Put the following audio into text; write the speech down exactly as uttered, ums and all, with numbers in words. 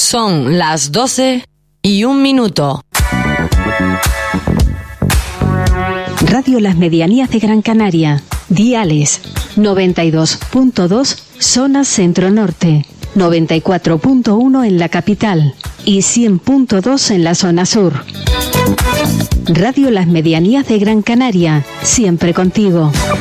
Son las doce y un minuto. Radio Las Medianías de Gran Canaria. Diales noventa y dos punto dos zona centro-norte, noventa y cuatro punto uno en la capital y cien punto dos en la zona sur. Radio Las Medianías de Gran Canaria, siempre contigo.